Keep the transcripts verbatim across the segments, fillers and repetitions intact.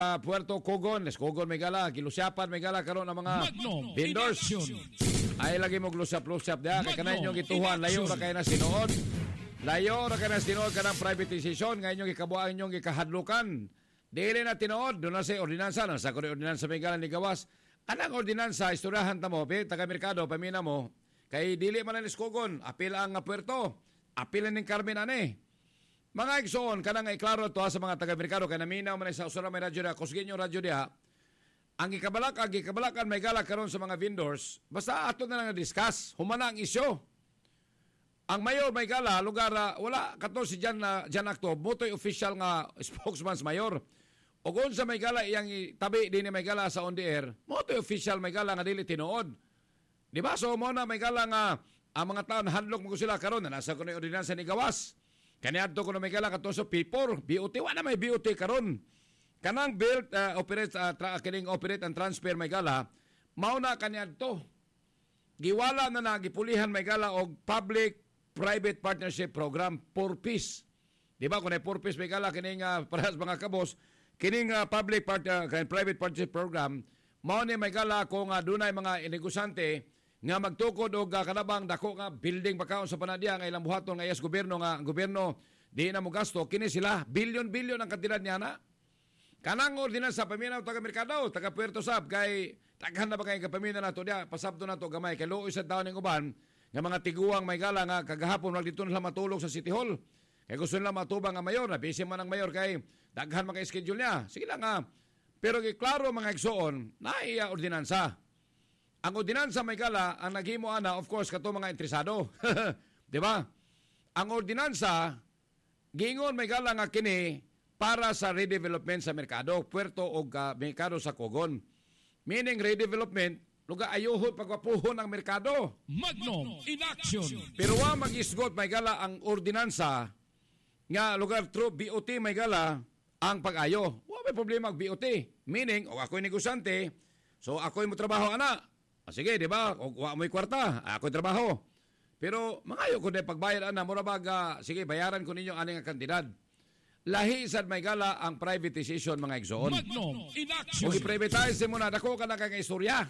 uh, Puerto Cogon, Les Cogon may gala, gilusyapan may gala karon ang mga Magno vendors. Ay lagi mo glusap-lusap dia kay kanay inyong gituhan layo ra kay na sinuod. Layo ra kay na sinuod kanang privatization nga inyong gikabuang inyong gikahadlukan. Dili na tinuod do na sa ordinansa na sa ordinansa may gala ni gawas. Anang ordinansa istoryahan ta mo pe taga merkado pamina mo kay dili man ang Les Cogon, apil ang Puerto, apil ning Carmen ane. Mga igsoon, kanang iklaro to sa mga taga-merkado, kaya naminaw man sa usura may radyo diha, kusgin yung radyo diha, ang ikabalak, ang ikabalakan may galak karon sa mga vendors, basta ato na lang discuss, humana ang isyo. Ang mayor may gala, lugar, wala, kato si Jan, uh, Jan Acto, butoy official nga spokesman sa mayor. O kung sa may gala, iyang tabi din ni may gala sa on the air, butoy official may gala nga dili tinuod. Di ba? So, muna may gala nga, ang mga taon, handlok mo ko sila karon na nasa kuno ordinansa ni Gawas. Kaniadto ko na may gala kato sa P four, B O T, wala may B O T karon. Kanang build, uh, operate, uh, tra- kining operate and transfer may gala, mauna kaniadto. Giwala na na, gipulihan may gala og public-private partnership program, four piece. Di ba, kung ay four piece may gala, kining uh, parehas mga kabos, kining uh, public part, uh, private partnership program, mauna may gala kung uh, dunay mga negosante, nga magtukod og uh, kanabang dako nga building pagkaon sa panadya nga ilang buhaton nga yes gobyerno nga ang gobyerno di na mo gasto kini sila bilyon-bilyon ang kantidad niya na kanang ordinansa paminaw taga merkado taga Puerto Sab kay daghan na ba kay kapamina nato dia pasabto nato gamay kay luoy sa taon ning uban nga mga tiguang may gala nga kagahapon wag dito nila matulog sa City Hall kay gusto nila matubang nga mayor na busy man ang mayor kay daghan man kay schedule niya sige lang nga pero klaro mga igsoon na iya ordinansa. Ang ordinansa may gala, ang naghimo ana, of course, kato mga interesado. Di ba? Ang ordinansa, gingon may gala nga kini para sa redevelopment sa merkado, puerto o uh, merkado sa Cogon. Meaning redevelopment, luga ayuhon pagwapuhon ang merkado. Magnum in action. Pero wa mag-isgot may gala ang ordinansa nga lugar through B O T may gala ang pag-ayo. Wa may problema ang B O T. Meaning, o ako'y negosante, so ako'y mo trabaho ana. Ah, sige, di ba? O wa mo'y kwarta, ako'y trabaho. Pero mangayo ko na pagbayad ana, mura bag, uh, sige, bayaran ko ninyo aning kantidad. Lahi sad may gala ang privatization mga igsoon. Magnum in action. Kung i-privatize mo na, dako ka na kang istorya.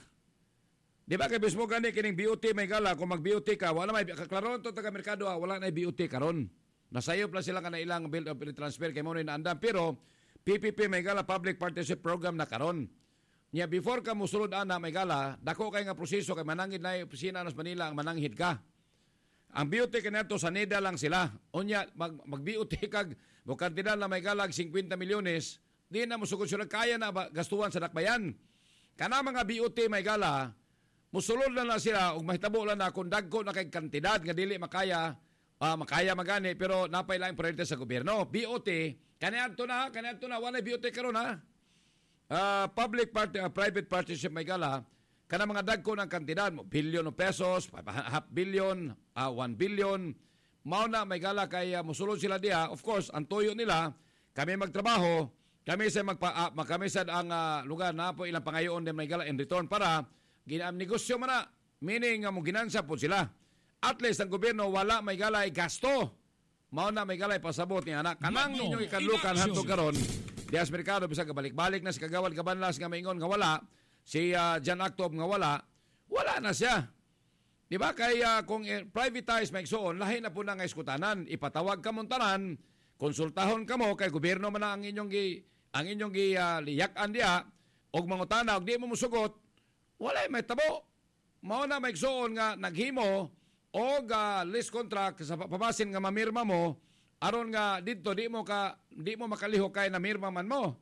Di ba, kay bismo gani kining B O T may gala, kung mag-B O T ka, wala may, kaklaron to taga merkado, ah, wala na B O T karon. Nasayop lang sila ka na ilang bill of transfer kay mo na inaandam. Pero, P P P may gala, Public Partnership Program na karon. Nya before ka musulod ana may gala, dako kay nga proseso kay manangid na opisina sa Manila ang mananghid ka. Ang B O T kanato sa NEDA lang sila. Unya mag, mag B O T kag mo kantidad na may galag fifty milyones, di na musugod sila kaya na ba, gastuhan sa dakbayan. Kana mga B O T may gala, musulod na, na sila ug mahitabo lang na kung dagko na kay kantidad nga dili makaya, uh, makaya magani pero napay lang priority sa gobyerno. B O T kaniadto na, kaniadto na wala B O T karon ha. Uh, public part, uh, private partnership may gala, kana mga dagko ng kantidad mo, billion of pesos, half billion, uh, one billion, mao na may gala kay uh, musulod sila diha. Of course, ang tuyo nila, kami magtrabaho, kami sa magpa, uh, kami sa ang uh, lugar na po ilang pangayoon din may gala in return para ginam negosyo man na, meaning uh, mo ginansa po sila. At least ang gobyerno wala may gala ay gasto. Mao na may gala ay pasabot ni anak. Kanang inyong ikanlukan hanto karon. Dias merkado bisag balik-balik na si kagawad kabanlas nga maingon nga wala, si uh, Jan Actob nga wala, wala na siya. Di ba kay uh, kung eh, privatize may igsoon, lahi na po na nga iskutanan, ipatawag ka mong tanan, konsultahon ka mo kay gobyerno man na ang inyong gi ang inyong gi uh, liyak-an diha og mangutana og di mo musugot, wala may tabo. Mao na may igsoon nga naghimo og uh, lease contract sa pabasin nga mamirma mo aron nga dito di mo ka di mo makalihok kay na mirma man mo.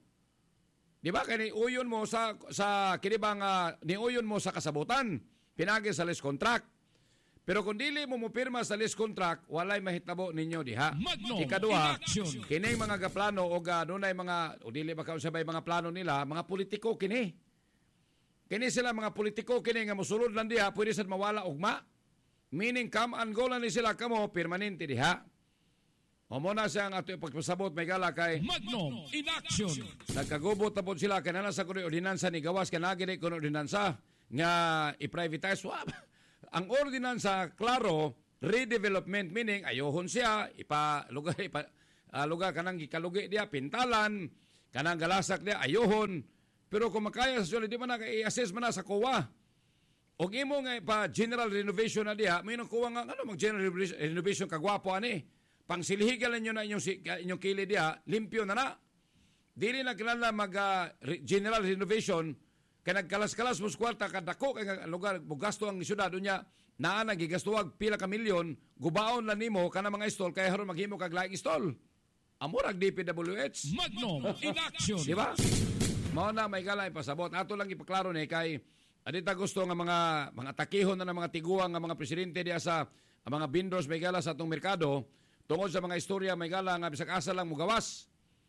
Di ba kay ni uyon mo sa sa kinibang uh, ni uyon mo sa kasabutan pinagi sa lease contract. Pero kung dili mo mo pirma sa lease contract, walay mahitabo ninyo diha. Ikaduha, kining mga gaplano o uh, dunay mga o dili ba kausabay mga plano nila, mga politiko kini. Kini sila mga politiko kini nga mosulod lang diha, pwede sad mawala ugma. Meaning come and go lang ni sila kamo permanente diha. O muna siya ang ato pagpasabot may gala kay Magnum in action. Nagkagubot na po sila kanana sa kuno ordinansa ni gawas kanagiri kuno ordinansa nga i-privatize. Wow. Ang ordinansa klaro redevelopment meaning ayohon siya ipa lugar ipa uh, lugar kanang gikalugi dia pintalan kanang galasak niya ayohon, pero kung makaya sa sulit, di man na i-assess man na sa C O A. O imo nga pa general renovation na diha, may nang kuha nga ano mag general renovation kagwapo ani. Pang silihigan ninyo na inyong inyong kilid diha, limpyo na na. Dili na kinala mag uh, re, general renovation kay nagkalas-kalas mo sa kwarta kadako kay lugar mo gasto ang syudad unya naa na gigastuwag pila ka milyon, gubaon lang nimo kana mga stall kay haron maghimo kag laing stall. Amurag D P W H. Magnum in action. Di ba? Mao na may galay pasabot. Ato lang ipaklaro ni kay adita gusto nga mga mga takihon na ng mga tiguang nga mga presidente diya sa ang mga vendors may gala sa atong merkado tungod sa mga istorya may gala nga bisag asa lang mo gawas.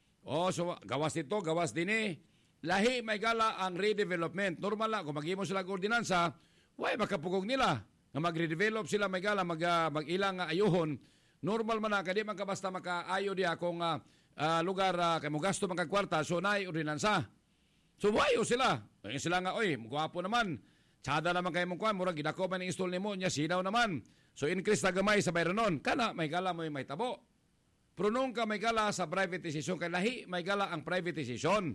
O so gawas dito, gawas dinhi. Lahi may gala ang redevelopment. Normal lang kung maghimo sila og ordinansa, way makapugog nila nga mag-redevelop sila may gala mag uh, mag-ilang uh, ayuhon. Normal man na kadi man ka basta makaayo diya kung uh, uh, lugar uh, kay mo gasto man kag kwarta so naay ordinansa. So wayo sila. Ay sila nga oy, gwapo naman. Tsada naman kay mong kuan, murag gidako man ning install nimo nya sinaw naman. So increase na gamay sa bayronon. Kana may gala mo may tabo. Pero nung ka may gala sa privatization kay lahi may gala ang privatization.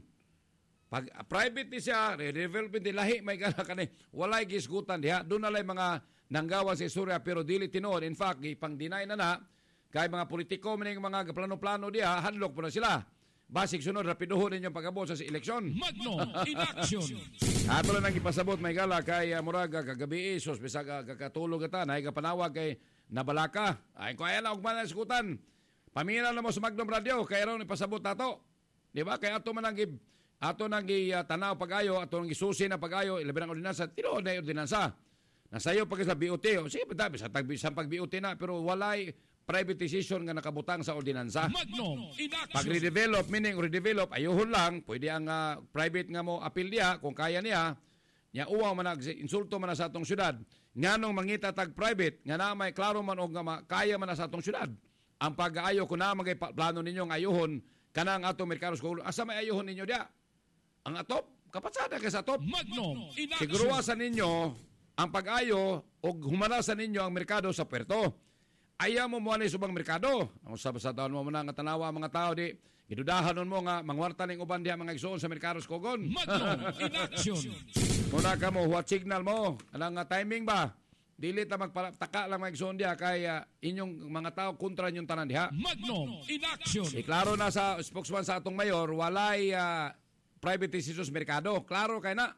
Pag uh, private ni siya, redevelopment di lahi may gala kani walay gisgutan diha. Doon na lay mga nanggawan sa istorya pero dili tinuod. In fact, ipang-deny na na kay mga politiko maning mga plano-plano diha, handlock po na sila. Basik sunod, rapiduhon ninyong pag-abot sa eleksyon. Magnum in action. Ato lang nang ipasabot may gala kay uh, muraga kagabi sos bisag uh, kakatulog ata naay kapanawag kay nabalaka. Ay ko ayan og man iskutan. Pamina na mo sa Magnum Radio kay raw ipasabot nato. Di ba? Kay ato man ang ato nang uh, tanaw pag-ayo, ato nang isusi na pag-ayo, ilabi ng ordinansa, tinuod na ordinansa. Nasayo pag sa B O T, o sige ba sa tagbi sa pag-B O T na pero walay privatization nga nakabutang sa ordinansa. Magnum in action. Pag redevelop, meaning redevelop, ayuhon lang, pwede ang uh, private nga mo appeal diya, kung kaya niya, niya uwa man nag insulto man na sa atong syudad, nganong mangita tag private, nga na may klaro man o nga ma, kaya man na sa atong syudad. Ang pag-aayo, kung na magay plano ninyo ng ayuhon, kanang atong merkados ko, asa may ayuhon ninyo diya? Ang atop, kapatsada kay sa atop. Magnum in action. Siguruwasan ninyo, ang pag-ayo, o humanasan ninyo ang merkado sa puerto. Ayaw mo mo ani subang merkado. Ang sa sa taon mo na nga tanawa mga tao di gidudahanon mo nga mangwarta ning uban diha mga igsoon sa merkados kogon. Magnum in action. Muna ka mo what signal mo? Anang uh, timing ba? Dili ta magpataka lang mga igsoon diha kay uh, inyong mga tao kontra inyong tanan diha. Magnum in action. Iklaro na sa spokesman sa atong mayor walay uh, privatization sa merkado. Klaro kay na.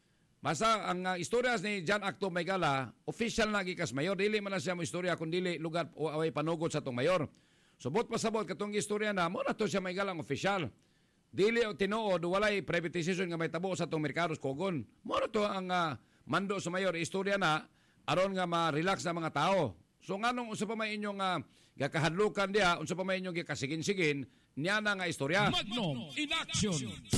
Basta ang uh, istoryas ni John Acto Maygala, official na gikas mayor, dili man na siya mo istorya kung dili lugar o away panugod sa itong mayor. Subot pasabot katong istorya na, mo na to siya Maygala ang official. Dili o tinuod, walay privatization nga may tabo sa itong merkados kogon. Mo na to ang uh, mando sa mayor, istorya na, aron nga ma-relax na mga tao. So nga nung unsa pa may inyong uh, gakahadlukan diha, unsa pa may inyong gikasigin-sigin, niya na nga istorya. Magnum in action.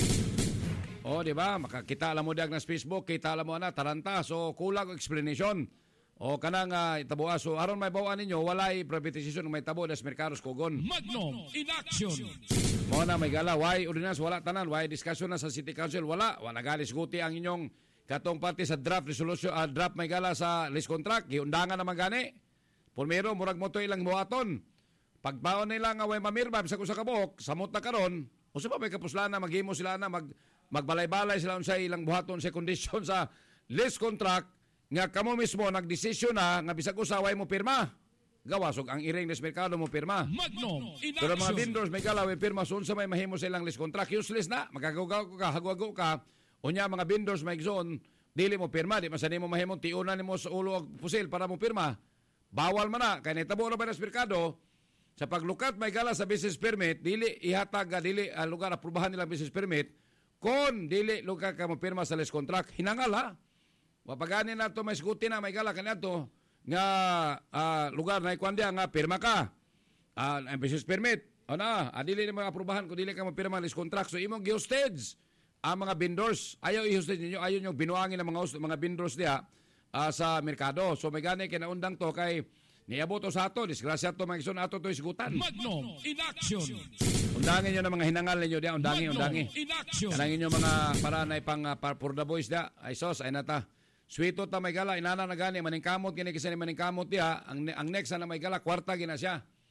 O, di ba? Makakita alam mo diag na sa Facebook, kita alam mo na, taranta. So, kulang explanation. O, kanang uh, itabuha. So, aron may bawaan ninyo, walay privatization may tabo das merkados kogon. Magnum in action. Mo na may gala, why ordinance, wala tanan, why discussion na sa City Council, wala. Wala galis guti ang inyong katong parte sa draft resolution, uh, draft may gala sa lease contract. Giundangan naman gani. Pulmero, murag mo to ilang buhaton. Pagbaon nila nga way mamirba, sa kusa kabok, samot na karon, o sa pa may kapuslan na, maghimo sila na, mag magbalay-balay sila sa ilang buhaton sa kondisyon sa lease contract nga kamo mismo nagdesisyon na nga bisag usaway mo pirma. Gawasog ang iring des merkado mo pirma. Magnum in Pero mga action. vendors may galaw pirma sun sa may mahimo sa ilang lease contract useless na magagaw ka hagwago ka unya mga vendors may zone dili mo pirma di man sa nimo mahimong tiunan nimo sa ulo og pusil para mo pirma. Bawal man na kay nitabo na ba des merkado sa paglukat may gala sa business permit dili ihatag dili uh, lugar aprubahan nilang business permit. Kon dili lugar ka mo pirma sa lease contract, hinangal ha. Wapagani na to may siguti na may gala kanato nga uh, lugar na ikuan dia nga pirma ka. Ah, uh, business permit. Ana, ah, dili na aprubahan kung dili ka mo pirma lease contract. So imong gi-hostage ang mga vendors. Ayaw i-hostage ninyo, ayaw nyo binuangin ang mga mga vendors diha uh, sa merkado. So may gani kinaundang to kay niabot to sa ato, disgrasya to mga ison ato to isgutan. Magnum in action. Undangin nyo na mga hinangal ninyo diya, undangin, undangin. In action. Kanangin nyo mga para na ipang uh, for the boys da. Ay sos, ay nata. Sweeto ta may gala, inana na gani, maningkamot, kini kasi ni maningkamot diya. Ang, ang next na may gala, kwarta gina siya.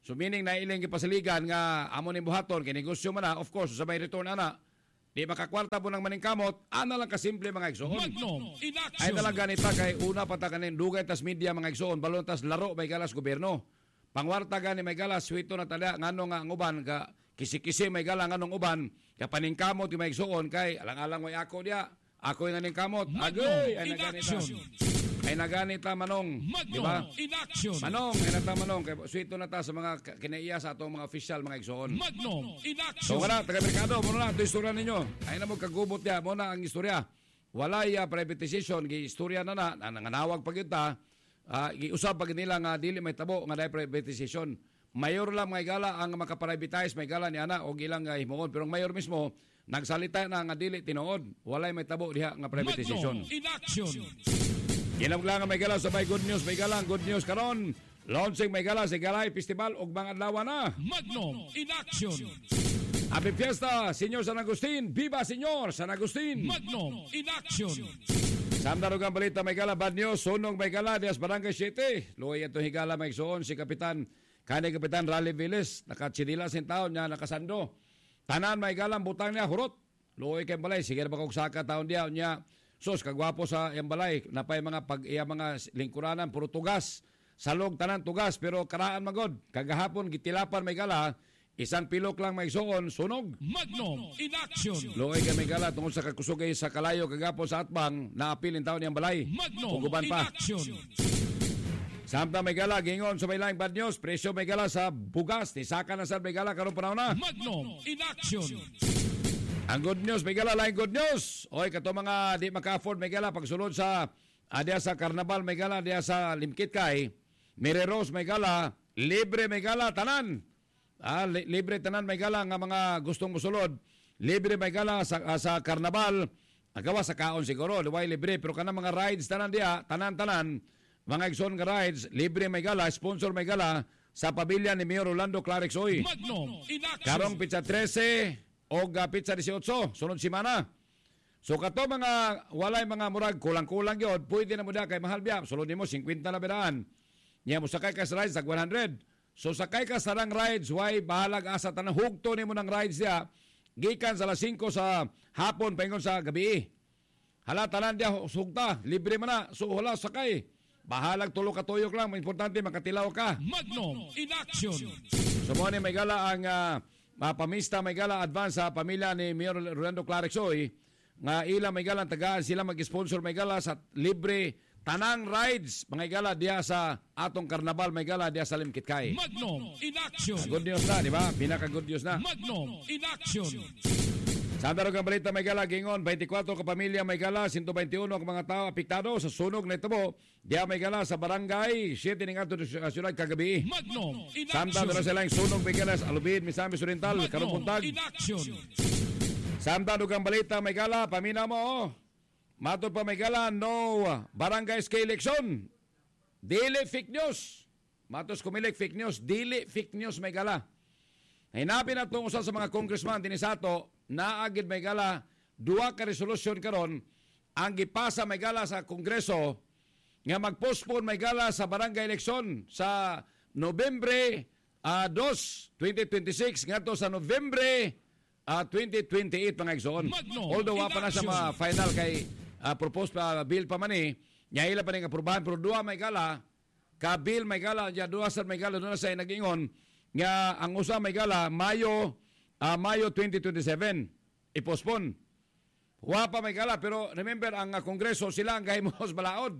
So meaning na iling gipasaligan nga amo ni buhaton kay negosyo man na, of course sa may return ana. Di makakwarta po ng maningkamot, ana lang kasimple mga igsoon. Magnum in action. Ay talaga ganita kay una pa ta kanin dugay tas media mga igsoon, balon tas laro may galas gobyerno. Pangwarta gani may galas suwito na tada ngano nga ang uban ka kisi-kisi may gala nganong uban ka paningkamot yung may igsoon kay alang-alang way ako dia. Ako yung naningkamot. Agoy ay naganita. Ay naganita manong, di ba? Magnum in action. Manong, ay nata manong kay suwito na ta sa mga kinaiya sa atong mga official mga igsoon. Magnum in So action. wala, taga-merkado, muna na ito istorya ninyo. Ay na mo kagubot niya, muna ang istorya. Wala ya privatization, gi-istorya na na, nanganawag pag kita, uh, gi-usap pag nila nga dili may tabo nga dahil privatization. Mayor lang may gala ang makaprivatize, may gala ni ana o ilang uh, himuon. Pero ang mayor mismo, nagsalita na nga dili tinood. Walay may tabo diha nga privatization. Magnum in action. Kinam lang nga may gala sa may good news, may gala, good news karon. Launching may gala sa Galay Festival ug mga adlaw na. Magnum in action. Happy Fiesta, Senyor San Agustin. Viva Senyor San Agustin. Magnum in action. Samdaro ang balita may gala, bad news, sunog may gala, dias Barangay City. Luoy ito higala may igsoon si Kapitan, kani Kapitan Raleigh Villes, nakachidila sin taon niya, nakasando. Tanan may galang butang niya, hurot. Luoy kay balay, sige na ba kung saka taon niya, niya, sus, kagwapo sa iyang balay, napay mga pag iya mga lingkuranan, puro tugas. Salog tanan tugas, pero karaan magod. Kagahapon, gitilapan may gala, isang pilok lang may igsoon, sunog. Magnum in action. Luoy kay may gala tungkol sa kakusugay sa kalayo kagapon sa atbang naapilin taon niyang balay. Magnum Puguban in pa. action. Samtang may gala gingon sa may laing bad news, presyo may gala sa bugas ni saka na sa may gala karon panahon na. Magnum in action. Ang good news may gala laing good news. Oy kato mga di maka-afford may gala pagsulod sa adya sa Carnaval may gala adya sa Limkit kay Mireros may gala, libre may gala tanan. Ah, li- libre tanan may gala nga mga gustong musulod. Libre may gala sa, ah, sa Carnaval. Agawa sa kaon siguro, luway libre. Pero kanang mga rides tanan diya, tanan-tanan, mga igsoon nga rides, libre may gala, sponsor may gala, sa pamilya ni Mayor Rolando Clarexoy. Magnum in action. Karong pizza thirteen o uh, pizza eighteen, sunod simana. So kato mga, walay mga murag, kulang-kulang yun, pwede na mo da kay mahal biya. Sunod nimo fifty na beraan. Niya mo sakay ka sa rides, tag one hundred. So sakay ka sa rang rides, why bahalag asa tanang hugto nimo ng rides dia. Gikan sa alas five sa hapon paingon sa gabi. Hala tanan dia sugta, libre man na. So hala sakay. Bahalag tulo ka tuyok lang, importante makatilaw ka. Magnum in action. So mo ni may gala ang uh, mapamista may gala advance sa pamilya ni Mayor Rolando Clarexoy nga ila may gala tagaan sila mag-sponsor may gala sa libre tanang rides mga gala diya sa atong karnaval may gala diya sa Limkit kay. Magnum in action. Good news na, di ba? Pinaka good news na. Magnum in action. Sa darog ang balita may gala gingon twenty-four ka pamilya may gala, one twenty-one ang mga tao apektado sa sunog na itabo. Diya may gala sa barangay siete ning adto sa syudad kagabi. Magnum in Samtang action. dala silang sunog may gala sa Alubid, Misamis Oriental, karong Magnum buntag. in action. Samtang dugang balita may gala, pamina mo oh. Matod pa may gala, no barangay scale election. Dili fake news. Matos kumilik fake news, dili fake news may gala. Hinapin na itong usa sa mga congressman din sa ato, naagid may gala, duwa ka resolusyon karon ang gipasa may gala sa Kongreso nga mag-postpone may gala sa barangay election sa Nobyembre uh, two, twenty twenty-six ngadto sa Nobyembre uh, twenty twenty-eight mga igsoon. Magnum Although in wa pa na sa action. mga final kay uh, proposed pa bill pa man eh, nya ila pa ning aprubahan pero duwa may gala ka bill may gala ya duwa sa may gala doon na sa nag-ingon nga ang usa may gala Mayo uh, Mayo twenty twenty-seven i-postpone. Wa pa may gala pero remember ang uh, Kongreso sila ang gahimos balaod.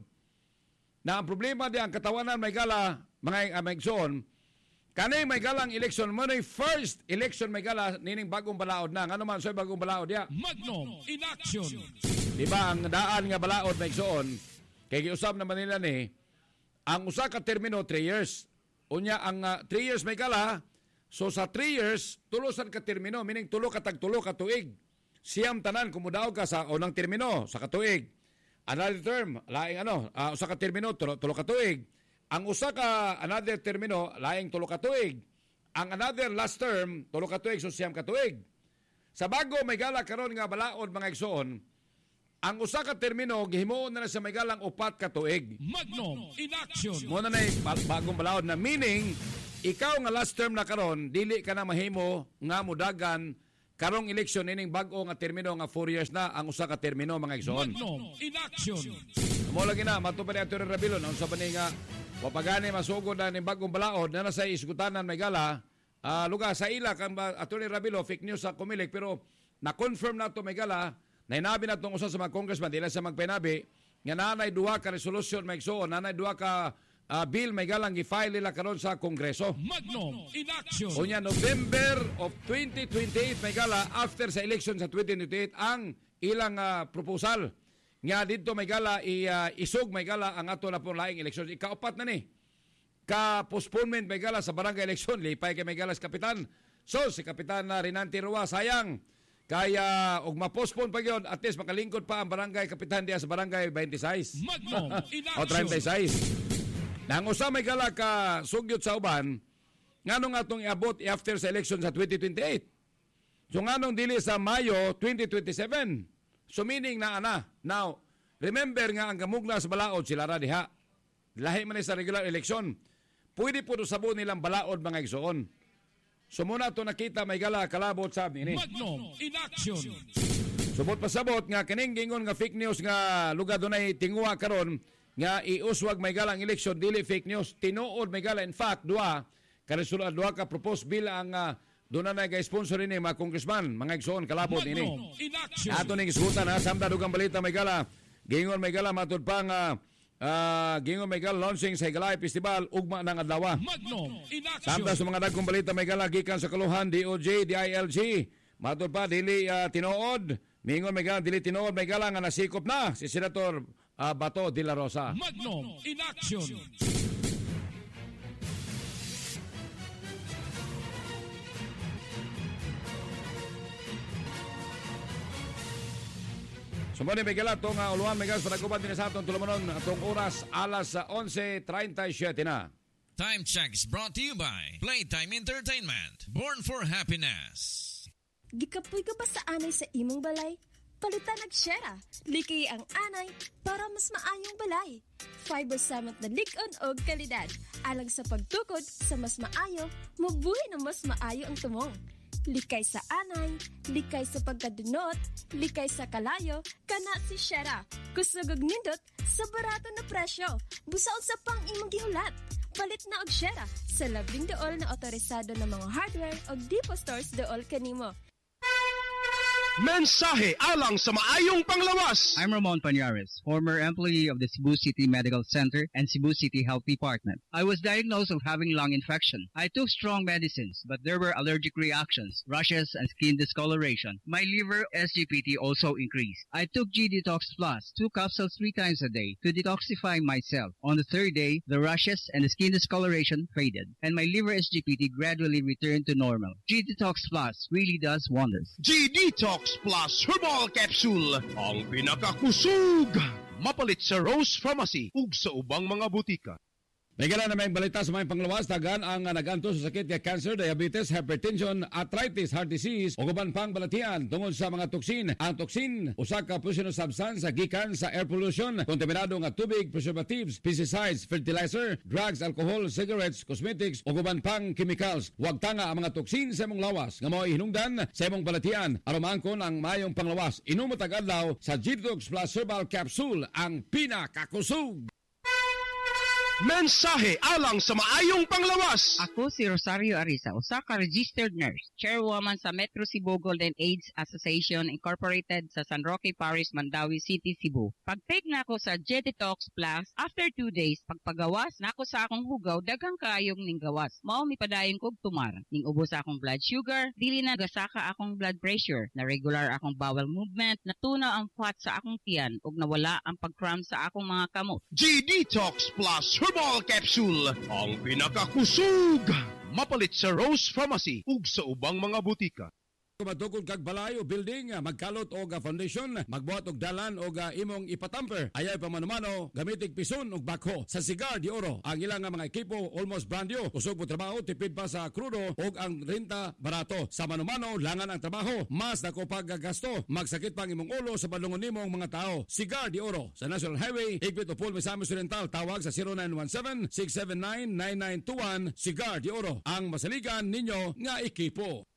Na ang problema di ang katawanan may gala mga uh, maigsoon kanay may galang election mo na first election may gala nining bagong balaod na ano man sa bagong balaod ya. Magnum in action. Di ba ang daan nga balaod maigsoon kay giusab naman nila ni ang usa ka termino three years. Unya ang uh, three years may gala, so sa three years, tulosan ka termino, meaning tulo ka tag-tulo ka tuig. Siyam tanan, kumudaw ka sa unang termino, sa katuig. Another term, laing ano, uh, usa ka termino, tulo, tulo ka tuig. Ang usa ka another termino, laing tulo ka tuig. Ang another last term, tulo ka tuig, so siyam ka tuig. Sa bago may gala karon nga balaod mga igsoon, ang usa ka termino gihimuon na, na sa may galang upat ka tuig. Magnum in action. Muna na yung bagong balaod na meaning ikaw nga last term na karon, dili ka na mahimo nga mudagan karong eleksyon ining bag-o nga termino nga four years na ang usa ka termino mga igsoon. Magnum in action. Mo lagi na matupad ni Atty. Rabilo na unsa ba ni nga wapagani masugod na ning bagong balaod na nasa isgutanan may gala. Uh, lugar sa ila kan Atty. Rabilo fake news sa kumilik pero na-confirm na to may gala na inabi na itong usa sa mga congressman dila sa magpinabi nga nanay duha ka resolution may igsoon, nanay duha ka Uh, bill may galang i-file nila karon sa Kongreso. Magnum in action. Unya November of twenty twenty-eight may gala after sa election sa twenty twenty-eight ang ilang uh, proposal nga dito may gala i, uh, isog may gala ang ato na pong laing eleksyon. Ikaapat na ni ka postponement may gala sa barangay eleksyon lipay kay may gala sa kapitan. So si Kapitan uh, Rinanti Rua sayang kaya og ma-postpone pa gyud at least makalingkod pa ang barangay kapitan diya sa barangay twenty-six. Magnum in O action. thirty-six. Nang usa may gala ka sugyot sa uban, nganong atong iabot after sa election sa twenty twenty-eight. So nganong dili sa Mayo twenty twenty-seven. So meaning na ana. Now, remember nga ang gamugna sa balaod sila ra diha. Lahi man sa regular election. Pwede po sabon nilang balaod mga igsoon. So muna to nakita may gala kalabot sa ni. Magnum in action. Subot pasabot nga kining gingon nga fake news nga lugar dunay tingwa karon nga iuswag may galang eleksyon dili fake news tinuod may gala in fact duha ka resulta duha ka proposed bill ang uh, doon na nag-sponsor ini mga congressman mga igsoon kalabot ini ato ning isgutan ha samda dugang balita may gala gingon may gala matud pa nga uh, gingon may gala launching sa Higalay Festival ugma ng adlaw samda sa mga dagkong balita may gala gikan sa Kaluhan D O J D I L G matud pa dili uh, tinuod mingon may gala dili tinuod may gala nga nasikop na si Senator Uh, Bato de la Rosa. Magnum in action. Sumuni may gala itong uh, uluan may galas panaguban din sa atong tulumanon atong oras alas eleven thirty-seven na. Time check is brought to you by Playtime Entertainment. Born for happiness. Gikapoy ka ba sa anay sa imong balay? Palitan nag-share. Liki ang anay para mas maayong balay. Fiber Summit na lig-on o kalidad. Alang sa pagtukod sa mas maayo, mabuhay na mas maayo ang tumong. Likay sa anay, likay sa pagkadunot, likay sa kalayo, kana si Shera. Kusugog nindot sa barato na presyo. Busaon sa pang imong gihulat. Palit na og Shera sa labing dool na otorisado ng mga hardware o depot stores dool kanimo. Mensahe alang sa maayong panglawas. I'm Ramon Pañares, former employee of the Cebu City Medical Center and Cebu City Health Department. I was diagnosed of having lung infection. I took strong medicines, but there were allergic reactions, rashes, and skin discoloration. My liver S G P T also increased. I took G Detox Plus, two capsules three times a day to detoxify myself. On the third day, the rashes and the skin discoloration faded, and my liver S G P T gradually returned to normal. G Detox Plus really does wonders. G Detox Plus Herbal Capsule, ang pinakakusog. Mapalit sa Rose Pharmacy ug sa ubang mga butika. May gala na may balita sa mga panglawas, tagan ang uh, naganto sa sakit kay cancer, diabetes, hypertension, arthritis, heart disease, o guban pang balatian tungod sa mga toksin. Ang toksin, usa ka poisonous substance sa gikan sa air pollution, kontaminado nga tubig, preservatives, pesticides, fertilizer, drugs, alcohol, cigarettes, cosmetics, o guban pang chemicals. Huwag tanga ang mga toksin sa imong lawas nga mao ihinungdan sa imong balatian aron maangkon ang mayong panglawas. Inom mo tag-adlaw sa G Detox Plus Herbal Capsule, ang pinakakusog. Mensahe alang sa maayong panglawas. Ako si Rosario Arisa, usa ka registered nurse, chairwoman sa Metro Cebu Golden AIDS Association Incorporated sa San Roque Parish, Mandawi City, Cebu. Pag-take na ako sa G Detox Plus, after two days, pagpagawas na ako sa akong hugaw, daghang kaayong ning gawas. Mao mi padayon kog tumar. Ning ubos akong blood sugar, dili na gasaka akong blood pressure, na regular akong bowel movement, natuna ang fat sa akong tiyan, ug nawala ang pag-cramp sa akong mga kamot. G Detox Plus Herbal Capsule, ang pinakakusog. Mapalit sa Rose Pharmacy ug sa ubang mga butika. Kung matukod kag balay o building, magkalot o foundation, magbuhat og dalan o imong ipatamper, ayaw pa manumano, gamitig pison o bakho. Sa Cigar de Oro, ang ilang mga ekipo almost brand new. Usog mo trabaho, tipid pa sa krudo o ang renta barato. Sa manumano, langan ang trabaho, mas dako paggasto, magsakit pang imong ulo sa balungon nimong mga tao. Cigar de Oro, sa National Highway, Higpit o Paul, Misamis Oriental, tawag sa zero nine one seven, six seven nine, nine nine two one. Cigar de Oro, ang masaligan ninyo nga ekipo.